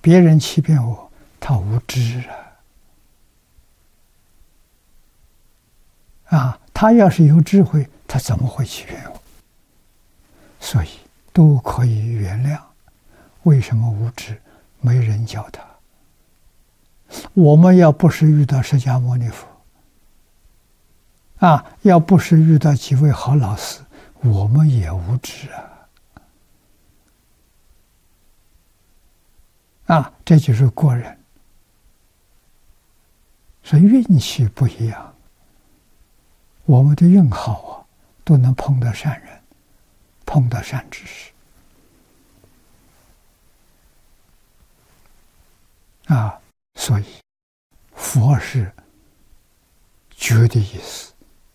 别人欺骗我，他无知他要是有智慧，他怎么会欺骗我？所以都可以原谅。为什么无知？没人教他。我们要不是遇到释迦牟尼佛，要不是遇到几位好老师，我们也无知这就是过人。所以运气不一样。我们的运好都能碰到善人，碰到善知识所以佛是觉的意思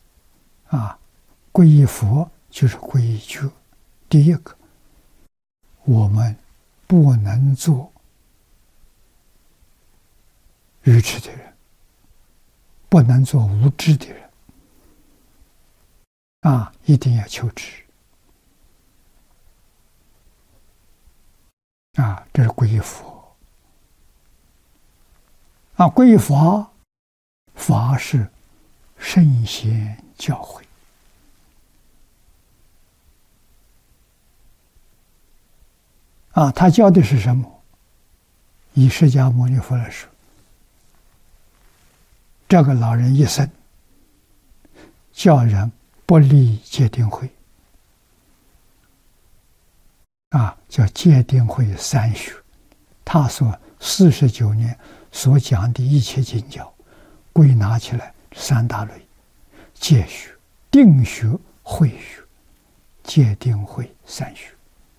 皈依佛就是皈依觉。第一个，我们不能做愚痴的人，不能做无知的人一定要求知这是皈依佛皈依法，法是圣贤教诲他教的是什么？以释迦牟尼佛来说，这个老人一生教人不离戒定慧叫戒定慧三学。他说49年所讲的一切经教，归纳起来三大类：戒学、定学、慧学。戒定慧三学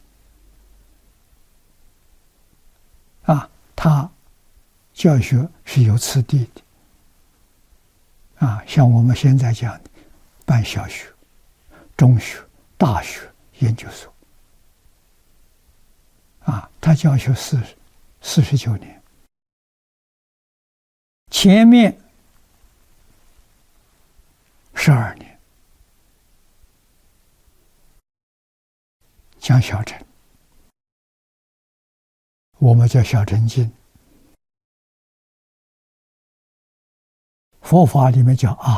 他教学是有次第的像我们现在讲的办小学、中学、大学、研究所他教学49年，前面12年讲小乘，我们叫小乘经，佛法里面叫阿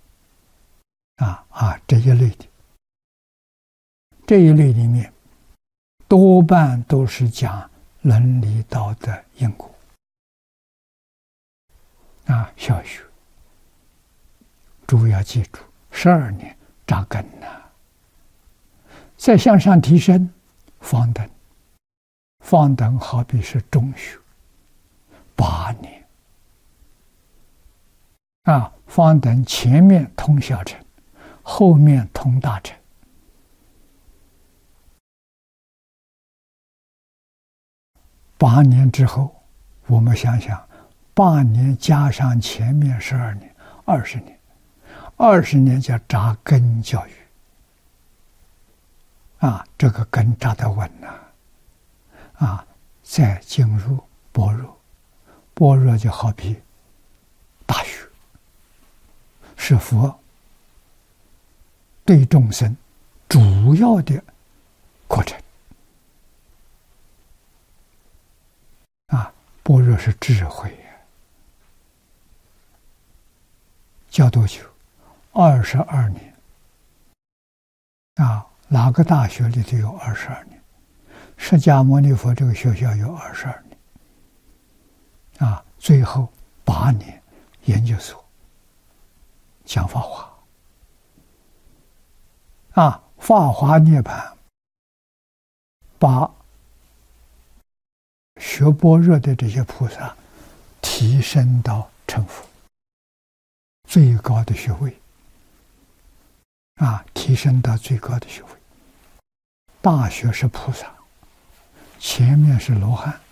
含这一类的，这一类里面多半都是讲伦理道德因果小学主要记住12年扎根再向上提升方等，方等好比是中学8年方等前面通小乘，后面通大乘8年之后，我们想想8年加上前面12年，20年，20年叫扎根教育这个根扎得稳再进入般若，般若就好比大学，是佛对众生主要的课程般若是智慧教多久？22年哪个大学里头有22年？释迦牟尼佛这个学校有22年最后8年研究所讲法华法华涅槃，把学般若的这些菩萨提升到成佛最高的学位提升到最高的学位。大学是菩萨，前面是罗汉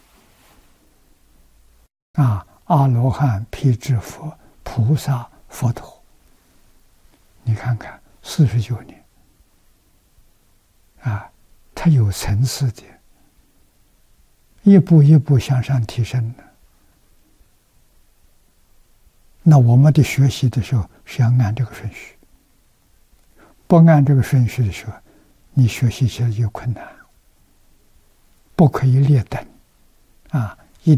阿罗汉、辟支佛、菩萨、佛陀。你看看49年它有层次的，一步一步向上提升的。那我们的学习的时候是要按这个顺序，不按这个顺序的时候，你学习起来有困难，不可以劣等